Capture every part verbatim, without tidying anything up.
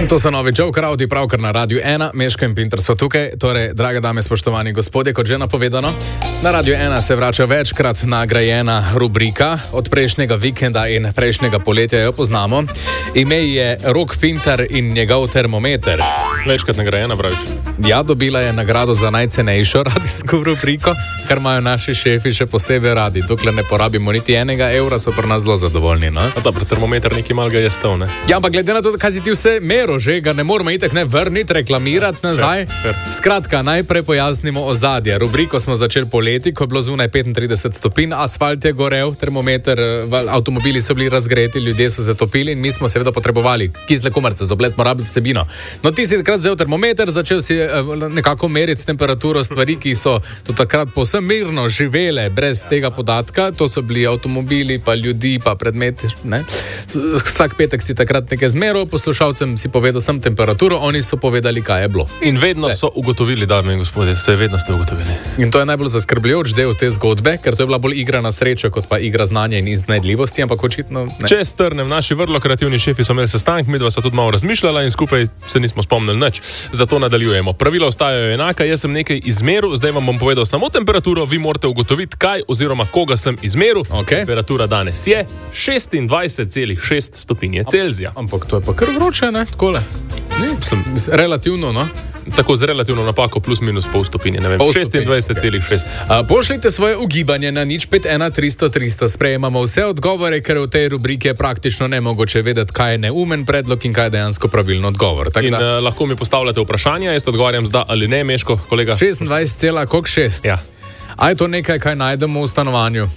In to so novi Joe Crowdy, pravkar na Radiu ena, Meško in Pinter so tukaj. Torej, drage dame, spoštovani gospodje, kot že napovedano, na Radiu ena se vrača večkrat nagrajena rubrika. Od prejšnjega vikenda in prejšnjega poletja jo poznamo. Ime je Rok Pinter in njegov termometer. Večkrat nagrajena, praviš? Ja, dobila je nagrado za najcenejšo radijsko rubriko, kar imajo naši šefi še posebej radi. Dokler ne porabimo niti enega evra, so pri nas zelo zadovoljni. No? A dobro, termometer nekaj malega je stal, ne? Ja, ampak glede na to, kaj si ti vse mero že, ga ne moramo itak ne vrniti, reklamirati nazaj. Fair, fair. Skratka, najprej pojasnimo ozadje. Rubriko smo začeli poleti, ko je bilo zunaj petintrideset stopinj, asfalt je gorel, termometer, avtomobili so bili razgreti, ljudje so zatopili in mi smo seveda potrebovali kisle komarce, z oblet smo rabili vsebino. No, ti si takrat vzel termometer, začel si nekako meriti temperaturo stvari, ki so do takrat povsem mirno živele brez tega podatka. To so bili avtomobili, pa ljudi, pa predmeti. Ne? Vsak petek si takrat nekaj zmeral, poslušalcem si povedal sem temperaturo, oni so povedali, kaj je bilo. In vedno so ugotovili, dame in gospodje, ste vedno ste ugotovili. In to je najbolj zaskrbljujoč del te zgodbe, ker to je bila bolj igra na srečo, kot pa igra znanja in iznajdljivosti, ampak očitno ne. Če strnem, naši vrlo kreativni šefi so imeli sestanek, midva so tudi malo razmišljala in skupaj se nismo spomnili nič. Zato nadaljujemo. Pravila ostajajo enaka, jaz sem nekaj izmeril, zdaj vam bom povedal samo temperaturo, vi morate ugotoviti, kaj oziroma koga sem izmeril. Okay. Temperatura danes je šestindvajset celih šest stopinje Celzija. Ampak to je pa kar vroče, ne? Takole. Ne, mislim, relativno, no? Tako z relativno napako plus minus pol stopinje, ne vem, šestindvajset celih šest. Okay. Pošljite svoje ugibanje na nič pet ena tristo tristo, sprejemamo vse odgovore, ker v tej rubriki je praktično nemogoče vedeti, kaj je neumen predlog in kaj je dejansko pravilen odgovor. Tak in da... uh, lahko mi postavljate vprašanja, jaz odgovarjam zda ali ne, Meško, kolega. šestindvajset celih šest. Ja. A je to nekaj, kaj najdemo v stanovanju?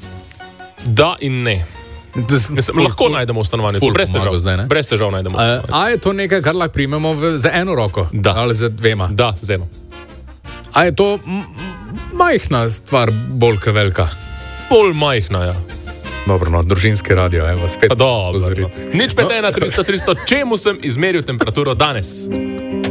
Da in ne. Mislim, lahko ful, najdemo v stanovanju, ful, brez težav, zdaj, brez težav najdemo. A, a je to nekaj, kar lahko primemo v, za eno roko? Da. Ali za dvema? Da, z eno. A je to m- majhna stvar, bolj kot velika? Bolj majhna, ja. Dobro, no, družinski radio, evo, spet. Dobro, nič pet ena tristo tristo, čemu sem izmeril temperaturo danes?